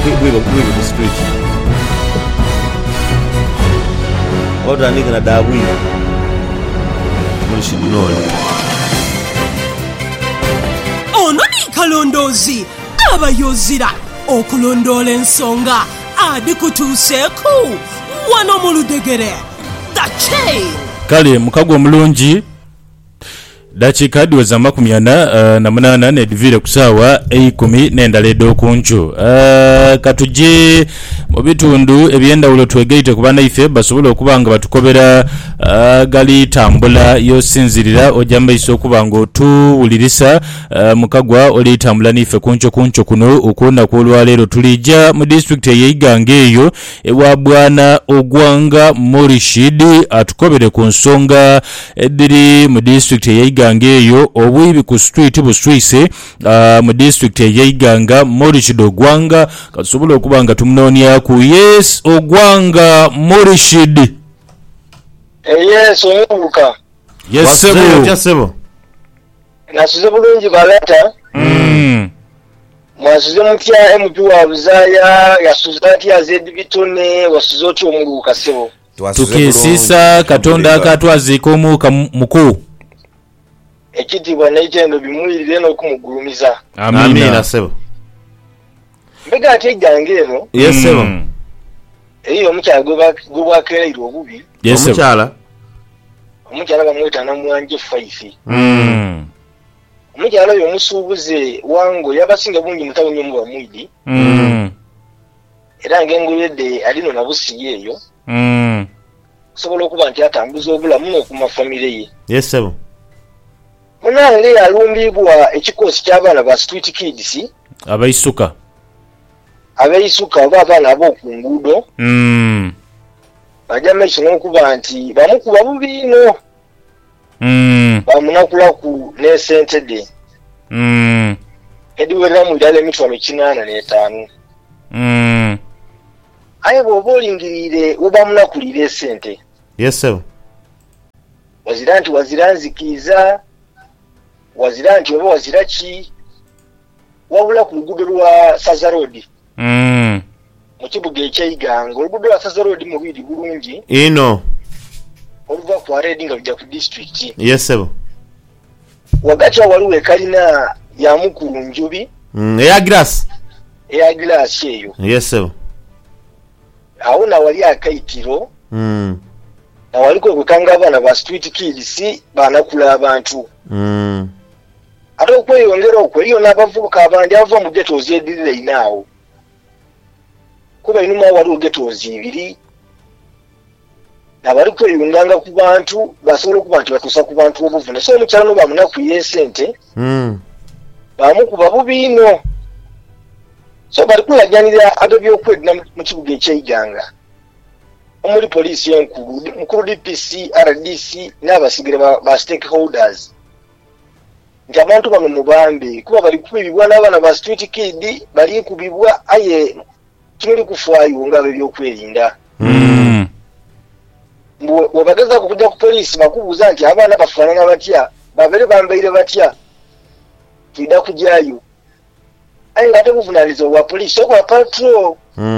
the street. Oda nigga na dawi. Mulishi dinole. Ono ni kalondozi abayozira okulondola ensonga adikutuuseeko wano mu Ludegere. The Chain. Kale mukago omulungi dakiika diweza 48 nedivire kusaawa 10 n'endala ed'okuncu. Katuje mu bitundu ebyendawulo twegaite ku bannaife basobole okuba nga batukobera gali tambula yosinzirira ojja mbaiso okuba nga otuwulirisa mukagwa oli tambula nife kunco kuno okunaku olwaleero tulijja mu district ey'Iganga eyo ewa bwana Ogwanga Morishid atukobere ku nsonga ediri mu district ey'Iganga eyo obwibi ku street buswise mu district ey'Iganga. Morishid Ogwanga katusobole okuba nga tumunonya ku yes Ogwanga Morishid. Yes omubuka. Yes sebo. Nasuze bulungi balata. Mwasuze mutya MP wa Buzaya yasuze ati azedi bitone wasuze oti omuluka sebo. Tukesisa Katonda akatwazika omuka muku. Ekitibwa n'ekendo bimuyirire n'okumugulumiza. Amina sebo. Mbega ati Iganga eno. Yes sebo. Eyo omukyala gobwakereirwa obubi. Yes omukyala bamweta Namwanje Faifi. Omukyala oyo omusuubuze wango yabasinga bungi mutawonye mu bamwidi. Era ng'enguyedde alino na busiye eyo. Kusobola okuba nti atambuza obulamu n'okuma famire ye. Yes sebo. Munange alumbibwa ekikosi ky'abaana ba street kids abayisuka oba abaana ab'oku nguudo. Bajja maiso n'okuba nti bamukuba bubiino. Bamunakulaku n'esente de. Ediwerera mu ddala emitwalo 85. Aye bw'oba olingirire we bamunakulira esente. Yes sebo. Wazira nti wazira nzikiriza, wazira nti oba wazira ki, wabula ku luguudo lwa Saza Road. Mu kibuga eky'Iganga oluguudo lwa Saza Road mubiri bulungi. Ino. Oluva ku Aredi nga lujja ku district. Yes sebo. Wagati waliwo ekalina ya Mukulu Njubi. Eya glass eyo. Yes sebo. Awo na wali akaitiro. Na waliko okukanga abaana ba street kids banakula abantu. Ate okweyongera okwo iyo n'abavubuka abandi ava mu ghettos edirira inaawo. Kuba inuma waliwo ghettos ibiri. Nabali kweyonganga ku bantu basobola okuba nti batuusa ku bantu obuvune. So omukyala no bamunakuya esente. Bamukuba bubiino. So bali kulajanira ab'ebyokwerinda mu kibuga eky'Iganga. Omuli poliisi enkulu, mukulu DPC, RDC n'abasigire ba stakeholders. Nti abantu bano mubambe kuba bali kubibwa n'abaana ba street kid bali kubibwa aye kimuli kufaayo nga ab'ebyokwerinda. Wabageza kujja ku poliisi bakubuuza nti abaana bafaanana batya, babere bambaire batya, tuida kujyayo. Aye nga tebuvunaanyizibwa bwa poliisi okola patrol.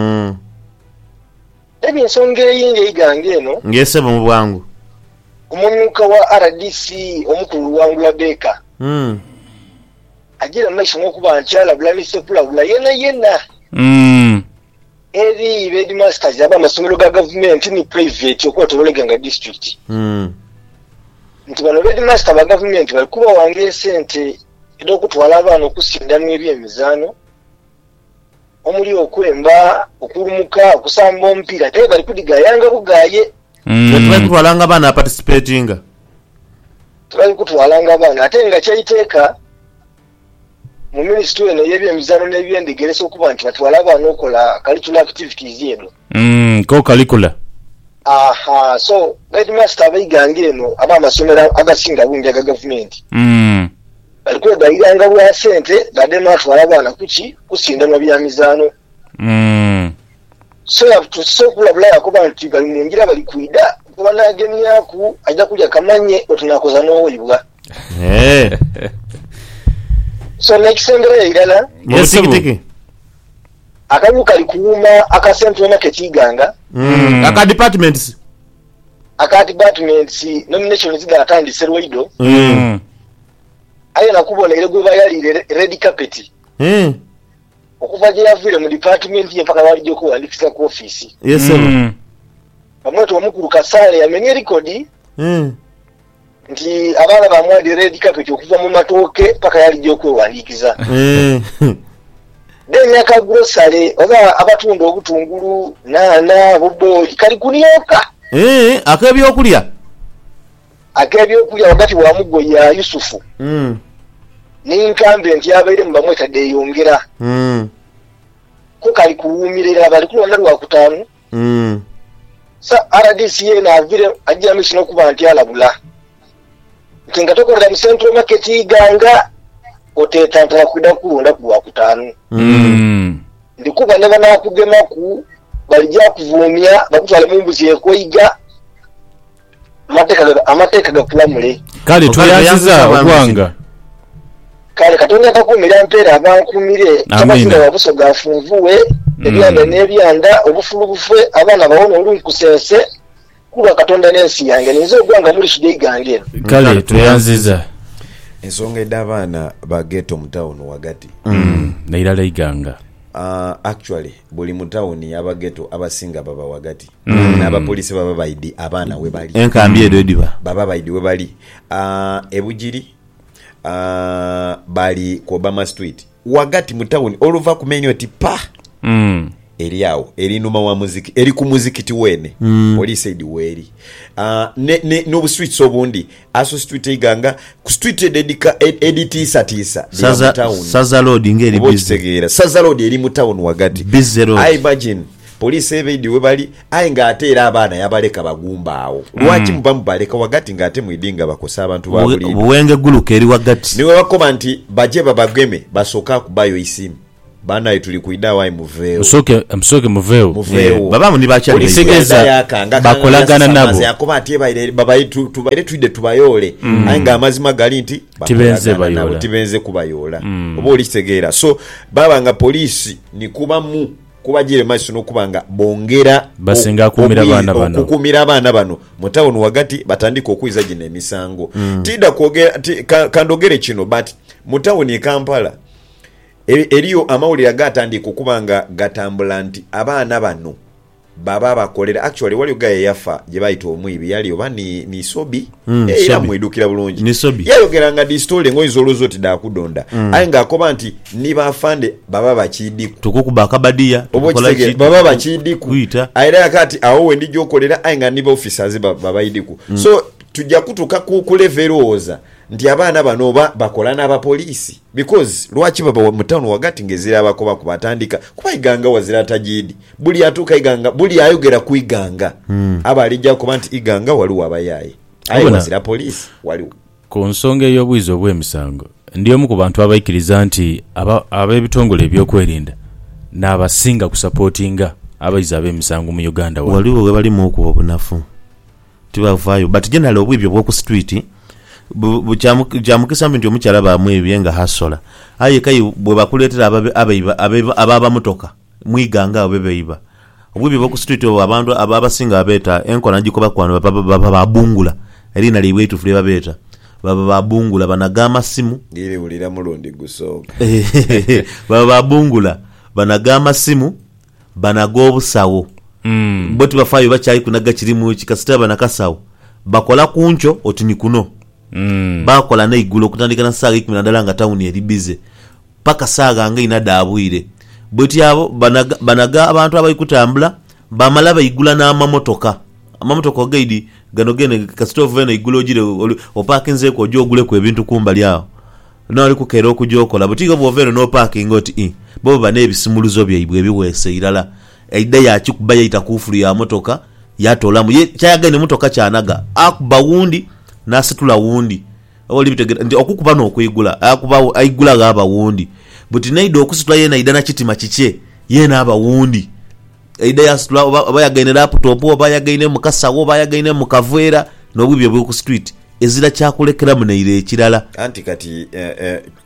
Ebi ensonga eyingi Iganga eno. Ngesebo mu bwangu. Omumyuka wa RDC omukulu Wangula Beka. Agira maiso n'okuba nti alabula sepulabula yenna. Eri headmasters abamasomero ga government ni private okwetololeganga district. Nti bano headmaster ba government bali kuba wange esente ed'okutwala abaana okusindanwa ebyemizaano. Omuli okwemba, okulumuka, okusamba omupiira te bali kudigayanga bugaye. Tubali kutwalanga abaana participatinga. Tubali kutwalanga abaana ate nga kyayiteeka mu ministry eno y'ebyemizaano n'ebyendigeresa okuba nti batwala abaana okola curricular activities eno. Ko curricula. So headmaster ab'Iganga eno abamasomero agasinga bungi aga gavumenti. Bali kwegayiranga bwa sente badde n'atwala abaana kusindanwa bya mizaano. So okulabula yakuba nti bali mu ngira bali kwida kuba n'agemyaku ajja kulya kamanye otunakoza n'owibwa. So n'ekisembera irala. Mutikitiki. akabu kali kuuma aka Central Market Iganga aka departments nomination zida atandise Lwaido aye nakubona ile gwe bayali red carpet okuva gye yavire mu department ye mpaka walijjo ko andikisa ku office yes bamweto omukulu Kasale yamenye record nti abana bamwadi red carpet okuva mu matooke mpaka yalijjo ko wandikiza then yaka grocery oba abatunda obutungulu nana bubo kali kunyoka akebyokulya wakati wa mugo ya Yusufu n'inkambe nti abaire mbamweta deyongera ko kali kuwumirira bali kulonda lwa kutaanu sa RDC na avire ajja mission kuba nti alabula kinga tokorera mu Central Market Iganga otetantala kuda kulonda lwa kutaanu ndikuba neba na kugema ku balijja kuvumya bakutwala mu mbuzi ekoyiga amateka gakulamule kale tuyaziza ogwanga kale Katonda akakumira mpera abankumire kyabasira wabuso gafunvuwe ebyanda n'ebyanda obufulu bufwe abana bawona olunkusense kuba Katonda n'ensi yange nizo ogwanga muri shide Iganga kale tuyaziza ensonga ed'abaana ba ghetto mu town wagati nairala Iganga actually buli mu town aba ghetto abasinga baba wagati n'abapolisi baba baidi abaana we bali enkambi ediba baba baidi we bali ebujiri bali ku Obama Street wagati mu town oluva ku menu ati pa eriawo erinuma wa muziki eri ku muzikiti wene police edi weri no streets obundi aso street Iganga ku street dedika editisa saza road ngeri bizegera saza road eri mu town wagati I imagine police ebedi we bali ainga atera abana yabaleka bagumba awo lwaki mubamu baleka wagati ngate mwidinga bakosa abantu babuli buwenge guluka eri wagati niwe bakoma nti baje babageme basoka kubayo isimu bana tuli kuida wayi muveo msoke muveo babamu ni bacha olisegeza bakolagana nabo yakoba ati babayi tubaire tubayole ainga amazima gali nti tibenze kubayola obo olitegera so babanga police ni kubagire maso nokubanga bongera basinga kukumira abana bano mutawonu wagati batandika okwiza gine emisango tida kwogera kandogere kino but mutawuni Kampala eriyo amawulira agatandika okubanga gatambula nti abaana bano baba bakolera actually wali ugaye yafa je bayita omwibi yali oba ni sobi era mwidukira bulungi yayogeranga di story ngoizolozo ti da kudonda ainga akoba nti niba afande baba bakidiku tukukuba akabadia baba bakidiku aira yakati awo wendi jokolera ainga niba officers baba idiku so tujja kutuka ku leveloza nti abaana bano bakola n'abapolisi because lwaki baba mu town wagati ngezira abakoba kubatandika kuba Iganga wazira tajidi buli atuka Iganga buli ayogera ku Iganga abalijja kuba nti Iganga wali wabayaye ayi wazira polisi wali ku nsonga y'obwizo bw'emisango ndiyo mu ku bantu abayikiriza nti ab'ebitongole ebyokwerinda n'abasinga ku supportinga abayiza ab'emisango mu Uganda waliwo we bali mu okuba obunafu tibavaayo but generally obwibyo bw'oku street bukyamukisa nti omukyala bamwebye nga hasola aye kai bwe bakuleetera ababa mutoka mu Iganga abo bebeyiba obwibyo bw'oku street abantu ababasinga abeeta enkola ngikoba kwano bababungula erina liwetu fule babeeta bababungula banagama simu ngire ulira mulondi gusooka bababungula banagama simu banagobusawo boti bafayo bachayi kunaga kirimu kikasita banakasawo bakola kuncho otini kuno bakola na igulo kutandika na saga 10 nga town eri bize paka saga nga ina dabwire boti abo banaga abantu abayikutambula bamala bayigula na amamotoka gaidi ganogene kasito vene igulo jire opakinze ko jogule ku ebintu kumbali awo nali kukera okujokola butigo bovero no parking oti bo banebisimuluzo byaibwe biwese irala aida ya chikuba yaita kufuru ya motoka yatolamu ye kyayagane motoka kyanaga akuba wundi nasitula wundi oli bitegera ndi okukuba no kuyigula akuba ayigula gaba wundi but naido okusitula yena idana kitima kiche yena aba wundi aida yasitula bayagane laptop bayagane mukasawo bayagane mukavera nobubye bwo ku street ezira kyakulekera muneire ekirala anti kati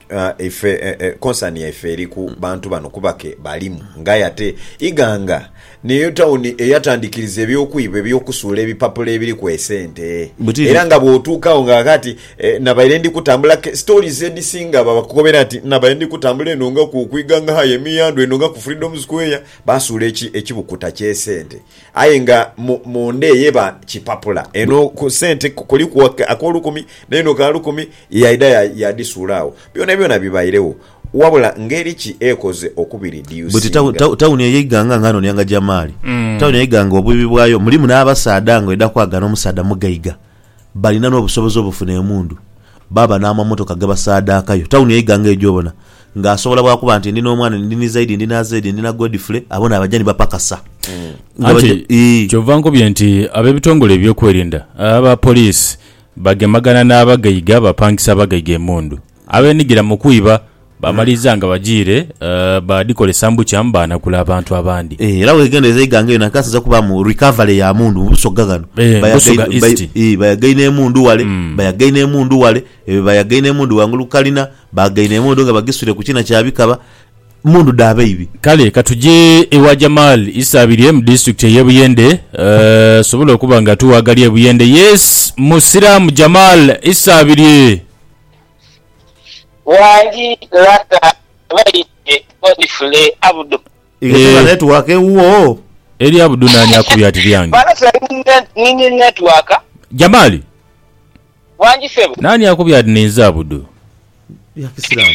ife concern yaife eri ku bantu bano kubake balimu ngaye ate iganga niyo tawuni eyatandikiriza ebyokuyiba ebyokusuula ebipapula ebiri ku esente era nga bw'otuukawo nga kati nabaire ndi kutambula stories edisinga babakugobera ati nabaire ndi kutambula eno nga ku kwiganga hayo emiyando eno nga ku Freedom Square basuula ekibukuta ky'esente aye nga munde yeba kipapula eno ku sente kuli ku akolukumi neno kalukumi yaida yadisuulaawo byona bibairewo wabula ngeri ki ekoze okubiridiusi buti tawuni eyiganga ngano nyanga jamali tawuni eyiganga obubi bwayo mulimu n'abasaada ngo edda kwagana omusaada mugayiga balina n'obusobozi obufuna emundu baba n'amamotoka gabasaada akayo tawuni eyiganga ejobona ng'asobola bwakuba nti ndina omwana ndini zaidi ndina zedi ndina Godfrey abona abajani bapakasa anti kyovankubye nti ab'ebitongole ebyokwerinda aba police bagemagana n'abagayiga bapangisa abagayiga emundu abenigira mu kuyiba bamaliza nga bagire badikole sambu kyambana kula abantu abandi era wegendeze iganga yo nakasiza kuba mu recovery ya mundu busogagano bayagaine emundu wale bayagaine emundu wale bayagaine emundu wangulu kalina bagaine emundu nga bagisure ku kina kyabikaba mundu dabe ibi kale katuje ewa Jamal isabiriye mu district ye Buyende sobola okuba nga tuwagaliye Buyende yes Musiramu Jamal isabiriye wangi lata baite Godfrey Abdu igeza network uwo eri Abdu nani akubya yange bana nini network Jamali wangi sebo nani akubya ninza Abdu ya Kisilamu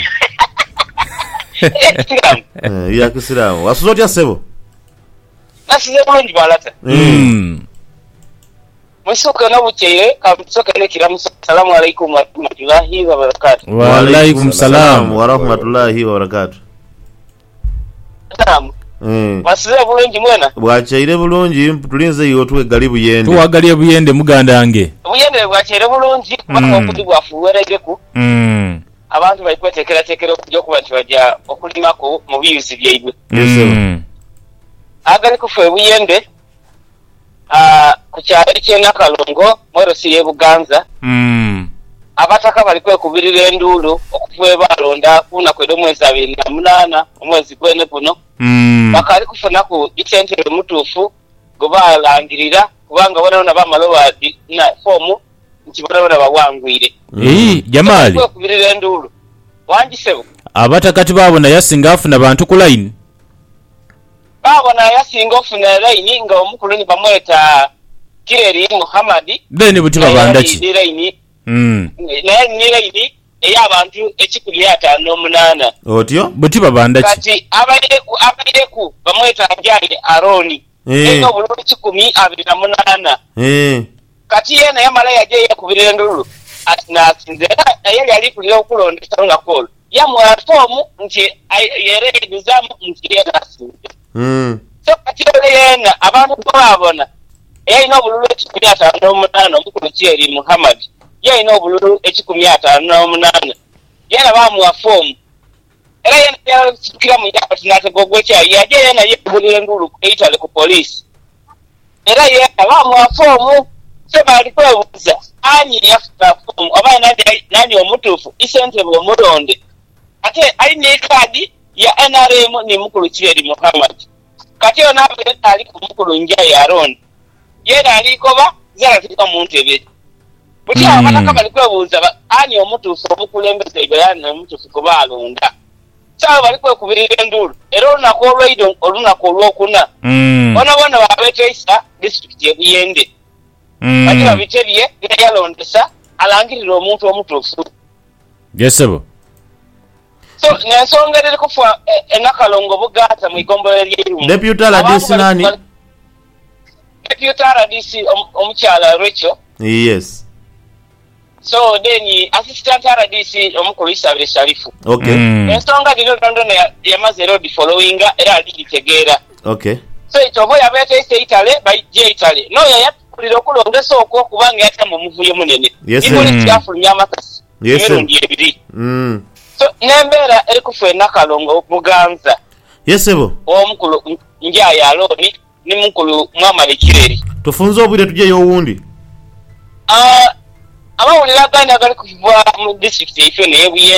ya Kisilamu wasuzotya sebo nasize bulungi balata Musoka na bucheye kamusoka ne kiramu salamu alaykum wa rahmatullahi wa barakatuh wa alaykum salam wa rahmatullahi wa barakatuh Basize bulungi mwena bwachaire bulungi tulinze yo tuwegali Buyende tuwagaliye Buyende muganda yange Buyende bwachaire bulungi bako okudi bwafuweregeku abantu bali kwetekera okujja kuba nti bajja okulimako mu biyuzi byaibwe agali kufe Buyende kukyalo ky'Nakalongo Morosi ye Buganza abataka bali kwekubirira enduulu okufuwe balonda kuna kwedo mwezi 28 omwezi gwene kuno bakali kufuna ku itente mutuufu gobalangirira kubanga bona bamalowa na fomu nkibona bawangwire Jamali kwekubirira enduulu wangisebo abatakati babona yasinga afuna bantu ku line babona yasinga ofuna line nga omukulu ni bamweta Kireri Muhammadi bene butima bandaki line ni line ey'abantu ekikuli 58 otyo butima bandaki kati abayireku bamweta Njali Aroni eno bululu 128 kati yena yamala yaje yakubirira endulu atinasinzera yali alikulira okulondesa nga kolo yamwa fomu nti yereeguzamu nti yerasinze so kati yena abantu babona yayina obululu 158 omukulu Kireri Muhammad yayina obululu 158 yena bamuwa fomu era yena yasikira mu yapa tinategogwe kya yaje yena yebulira endulu eitale ku police era yena bamuwa fomu sema alikwebuza ani yafuta fomu oba nani omutuufu isente bwomulonde ate alina ekadi ya NRM ni mukulu Kireri Muhammad kati ona ali ku mukulu Njali Aroni yena alikoba zaratika muntu ebiri buti abataka bali kwebuuza ani omutuufu obukulembeze yani omutuufu kuba alonda sawa bali kwekubirira enduulu era olunaku olwaido olunaku olwokuna bona babeteisa district ye Buyende kati babitebye yalondesa alangirira omuntu omutuufu gesebo so nensonga eri kufa Nakalongo Buganza mu igombolo ly'erimu Deputy RDC nani Deputy RDC omukyala Rachel yes so then assistant RDC omukulu Isabire Sharifu okay ensonga dino ndono yamaze road following era aligitegeera okay so itobo yabete Itale by Itale no yakulira okulondesa okwo kubanga yata mu muvuyo munene ibuli kyafulumya amakasi emirundi ebiri so nembera eri kufe Nakalongo Buganza yesebo omukulu Njali Aroni ni mukulu Muhammad Kireri tufunze obwire tujye owundi abawulira ganda gali kuva mu district efyo ne Buyende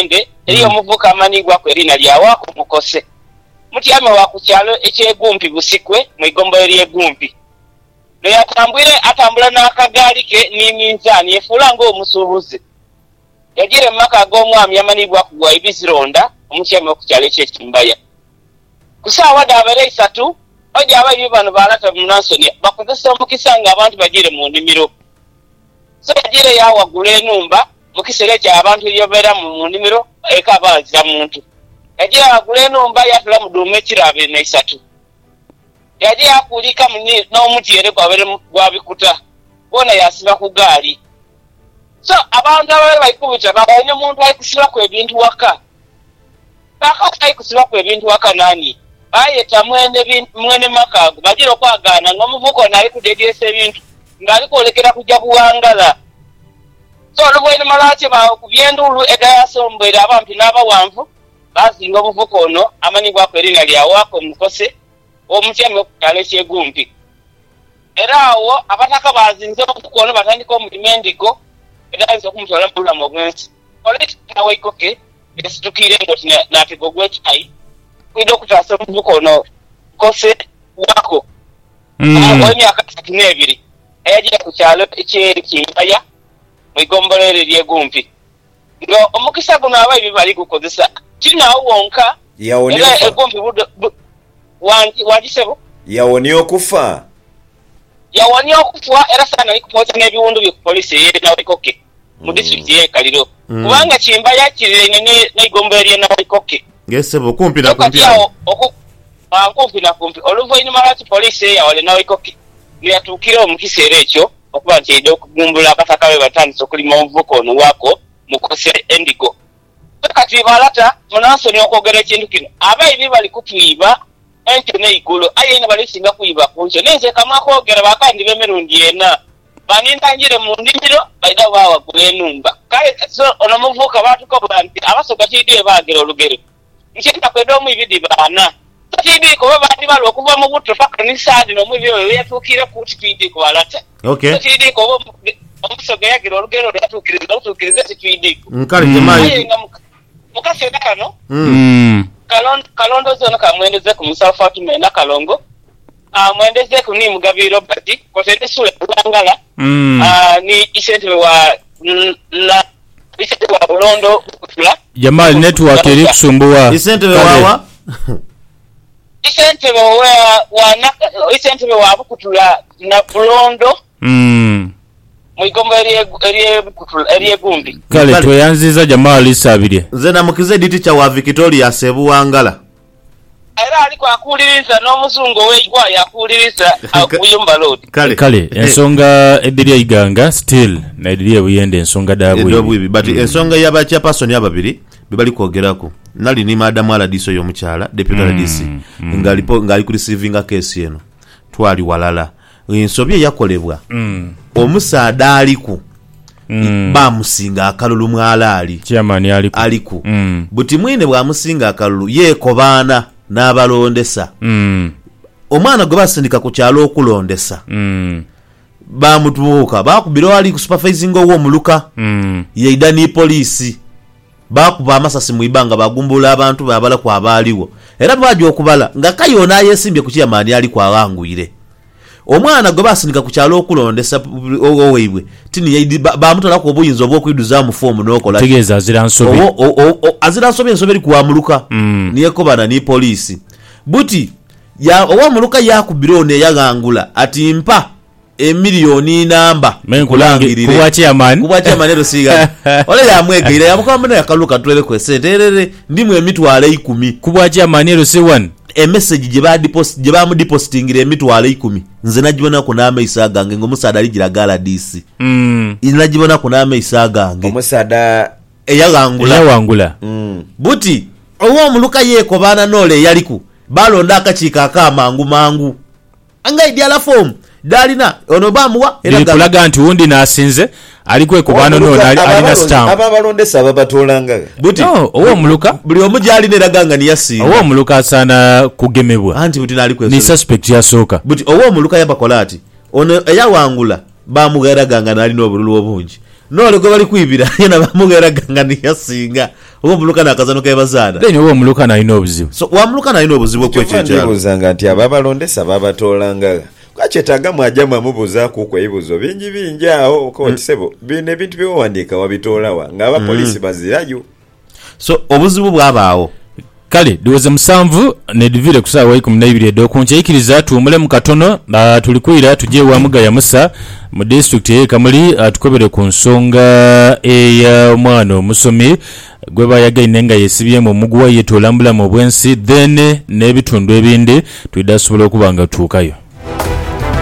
eriyo omuvuka amanigwa ku erina lyawako mukose mutyame wa ku kyalo ekyegumpi busikwe mu igombo eryegumpi atambula n'akagaali ke n'eminzaani efuula ng'omusuubuzi yagire mu maka ag'omwami amanibwa kugwa ebizironda omutyame ku kyalo ekyekimbaya ku ssaawa daabere 3 oja abayibi bano balata mu Nansoni bakozesa omukisa ng'abantu bagire mu nnimiro so yagire yawagula enumba mu kiseera ekyo abantu eryobeera mu nnimiro eka baazira muntu yagire yawagula enumba yatula mu duuma ekiro 23 yagire yakuulika n'omuti ere gwabikuta bona yasiba ku gaali so abantu ababe bayikubita babaine omuntu ayikusibaku ebintu waka kakati ayikusibaku ebintu waka nani bayeta mwene makago bagira okwagaana ng'omuvuka ono ayikudedyesa ebintu ng'ali kwolekera kujja buwangala so oluvannyuma lwaki bakubya enduulu edayasombwera abampi n'abawanvu bazinga omuvuka ono amanyibwako erina lyawako omukose omutyame okukyalo ekyegumpi era awo abataka bazinze omuvuka ono batandika omulimu endigo edayinza okumutwala mu bulamu obwensi olekinawaikoke esitukire ngoti natego gwekyayi kwida okutaasa omuvuka ono kose wako ow'emyaka 32 eyagira ku kyalo ekyekimbaya mu igombolo eryo eryegumpi nga omukisa guno abayibi bali gukozesa kinaawo wonka era egumpi wangisebo yawonya okufa era saana likupoota n'ebiwundu bye ku polisi eyenawaikoke mu disitulikiti y'ekaliro kubanga kimbaya kiriraine neigombolo eryenawaikoke ngesebo kumpi na kumpi oluvannyuma lwaki polisi eyawale nawaikoke yatuukira mu kiseera ekyo okuba nti edde okugumbula abataka be batandise okulima omuvuka ono waako mukose endigo kati balata mu Nansoni okwogera ekintu kino abayibi bali kutwiba enkyo n'eigulu aye ine balisinga kuyiba ku nkyo nenze kamwe akwogera bakandi b'emirundi ena banintangire mu nnimiro baida bawagula enumba kale so ono muvuka batukobola nti abasoga kiidwe baagera olugero nkyenda kweda omwibidi baana kiidiko babandi bali okuva mu butto paka nisaadi n'omwibi oyo yatuukire kuti kiidiko balata kiidiko omusoga yagira olugero yatuukiriza tikidiko nkale jemayi mukaseera kano kalondozi ono kamwendeze ku musawo Fatumena Kalongo mwendeze ku ni Mugabi Robert kotende sule kulangala ni isentebe wa Bulondo kutula Jamal network eri kusumbua isentebe wawa isentebe wa Bukutula na Bulondo mwigombo eryegumbi kale tweyanziza Jamal isabirye nze namukize diti wa Victoria Sebuwangala era aliko akuliriza n'omuzungu ow'eigwa yakuliriza akuyumba road kale ensonga edirya iganga still na edirya buyende ensonga dabwe but ensonga y'abacha person ababiri bibali kwogerako nali ni madam Aladiso y'omukyala deputy DC ngali ku receiving case eno twali walala ensobye yakolebwa omusaada aliku bamusinga akalulu mwalaali chairman aliku buti mwine bwamusinga akalulu yekobaana n'abalondesa omwana gwe basindika ku kyalo okulondesa bamutuuka bakubira ali ku supervising ow'omuluka yeida ni poliisi bakuba amasasi mu ibanga bagumbula abantu babala ku abaaliwo era bajja okubala nga kayona yesimbye ku chairman ali kwawanguyire omwana gwe basindika ku kyalo okulondesa oweibwe tini yaidi bamutala ku obuyinzo obw'okwiduza mu form n'okola tegeza aziransobi aziransobi ensoberi kuwamuluka niyekobana ni poliisi buti owamuluka yakubira ono eyagangula ati mpa emiliyoni namba kulangirire kuba chairman ero siga ole yamwegeira yamukamana yakaluka tulere ku sente ndimwe emitwalo 10 kuba chairman ero se1 message gye bamudepositingira emitwalo 10 nze nagibonako n'amaiso gange ng'omusaada aligira gala DC nagibonako n'amaiso gange omusaada eyawangula buti ow'omuluka yeekobaana n'ole eyaliku balonda akakiiko ak'amangu angaidyala fomu dalina ono bamuwa kulaga nti wundi n'asinze alikwekubano n'ono alina stamp ababalondesa ababatolanga buti ow'omuluka buli omu gyalina eraganga niyasinga ow'omuluka asaana kugemebwa anti buti ni suspect yasooka buti ow'omuluka yabakola ati ono eyawangula bamugeraganga n'alina obululu obungi n'ole gwe bali kwibira yena bamugeraganga niyasinga oba omulukana akazano kebazaana then oba omulukana alina obuzibu so wamulukana alina obuzibu okwekyekyo ndibuuzanga nti ababalondesa babatolanga kakyetaaga mwajamu amubuuzaako okwebibuuzo bingi awo kotisebo bino ebintu byewawandiika wabitoolawa ng'abapoliisi bazirayo so obuzibu bwabaawo kale diwoze 7 ne divire ku ssaawa 12 ed'okunkya yikiriza tuwumulemu katono tulikwira tujje ewa Mugaya Musa mu disitulikiti y'e Kamuli tukobere ku nsonga ey'omwana omusomi gwe bayagaine nga yeesibyemu omuguwa yeetolambulamu obwensi then n'ebitundu ebindi twidde asobola okuba nga tutuukayo.